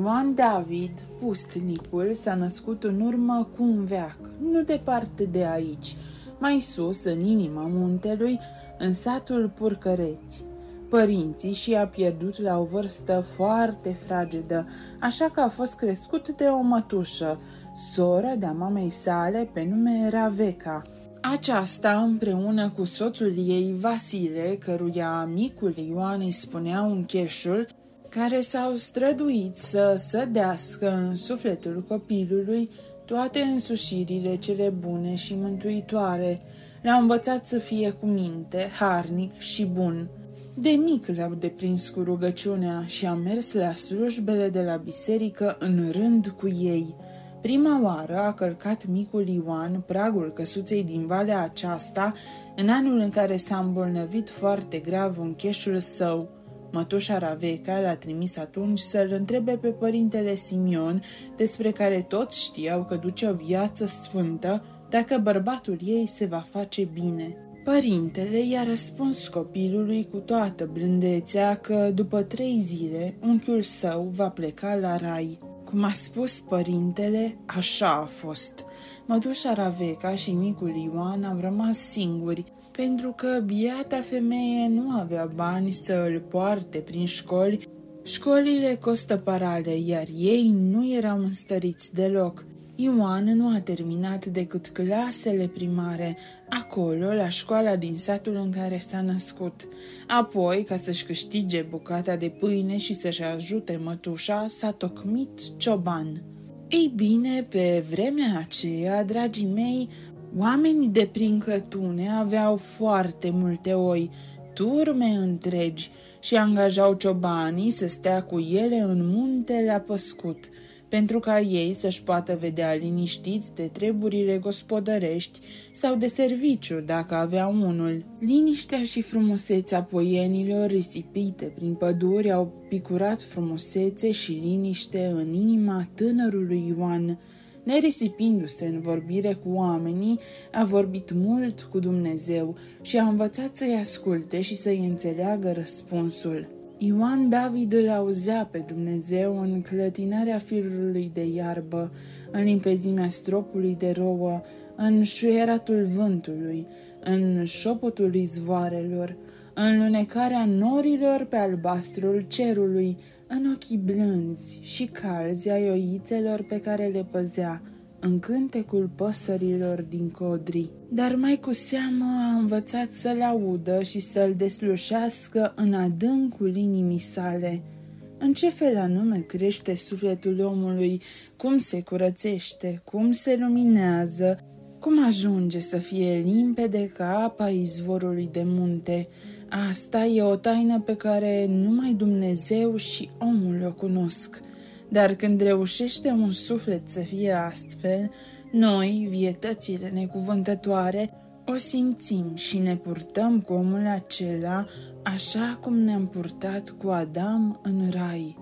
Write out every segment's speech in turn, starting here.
Ioan David Pustnicul s-a născut în urmă cu un veac, nu departe de aici, mai sus, în inima muntelui, în satul Purcăreți. Părinții și-a pierdut la o vârstă foarte fragedă, așa că a fost crescut de o mătușă, soră de-a mamei sale pe nume Raveca. Aceasta, împreună cu soțul ei, Vasile, căruia micul Ioan îi spunea Uncheșul, care s-au străduit să sădească în sufletul copilului toate însușirile cele bune și mântuitoare, l-au învățat să fie cu minte, harnic și bun. De mic l-au deprins cu rugăciunea și a mers la slujbele de la biserică în rând cu ei. Prima oară a călcat micul Ioan pragul căsuței din valea aceasta în anul în care s-a îmbolnăvit foarte grav uncheșul său. Mătușa Raveca l-a trimis atunci să-l întrebe pe părintele Simion, despre care toți știau că duce o viață sfântă, dacă bărbatul ei se va face bine. Părintele i-a răspuns copilului cu toată blândețea că după 3 zile unchiul său va pleca la rai. Cum a spus părintele, așa a fost. Mătușa Raveca și micul Ioan au rămas singuri, pentru că biata femeie nu avea bani să îl poarte prin școli. Școlile costă parale, iar ei nu erau înstăriți deloc. Ioan nu a terminat decât clasele primare, acolo, la școala din satul în care s-a născut. Apoi, ca să-și câștige bucata de pâine și să-și ajute mătușa, s-a tocmit cioban. Ei bine, pe vremea aceea, dragii mei, oamenii de prin Cătune aveau foarte multe oi, turme întregi, și angajau ciobanii să stea cu ele în munte la păscut, pentru ca ei să-și poată vedea liniștiți de treburile gospodărești sau de serviciu, dacă avea unul. Liniștea și frumusețea poienilor risipite prin păduri au picurat frumusețe și liniște în inima tânărului Ioan. Nerisipindu-se în vorbire cu oamenii, a vorbit mult cu Dumnezeu și a învățat să-i asculte și să-i înțeleagă răspunsul. Ioan David îl auzea pe Dumnezeu în clătinarea firului de iarbă, în limpezimea stropului de rouă, în șuieratul vântului, în șopotul izvoarelor, în lunecarea norilor pe albastrul cerului, în ochii blânzi și calzi ai oițelor pe care le păzea, în cântecul păsărilor din codri. Dar mai cu seamă a învățat să-l audă și să-l deslușească în adâncul inimii sale. În ce fel anume crește sufletul omului, cum se curățește, cum se luminează, cum ajunge să fie limpede ca apa izvorului de munte. Asta e o taină pe care numai Dumnezeu și omul o cunosc. Dar când reușește un suflet să fie astfel, noi, vietățile necuvântătoare, o simțim și ne purtăm cu omul acela așa cum ne-am purtat cu Adam în rai.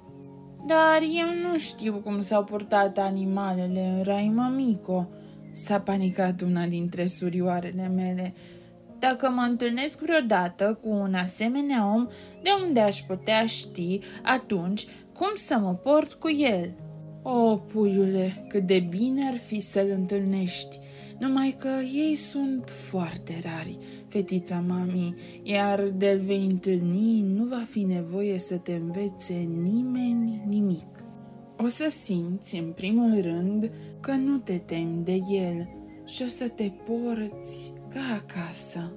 Dar eu nu știu cum s-au purtat animalele în rai, mămico, s-a panicat una dintre surioarele mele. Dacă mă întâlnesc vreodată cu un asemenea om, de unde aș putea ști atunci cum să mă port cu el? O, puiule, cât de bine ar fi să-l întâlnești, numai că ei sunt foarte rari, fetița mamii, iar de-l vei întâlni nu va fi nevoie să te învețe nimeni nimic. O să simți, în primul rând, că nu te temi de el și o să te porți ca acasă.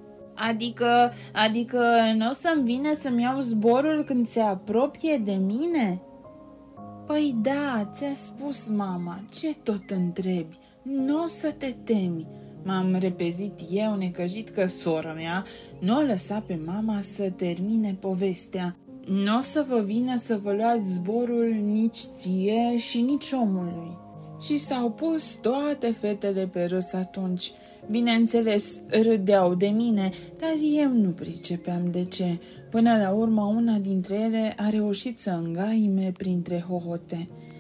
Adică nu o să-mi vină să-mi iau zborul când se apropie de mine? Păi da, ți-a spus mama, ce tot întrebi? Nu o să te temi. M-am repezit eu necăjit că sora mea nu o lăsa pe mama să termine povestea. Nu o să vă vină să vă luați zborul nici ție și nici omului. Și s-au pus toate fetele pe râs atunci. Bineînțeles, râdeau de mine, dar eu nu pricepeam de ce. Până la urmă, una dintre ele a reușit să îngaime printre hohote.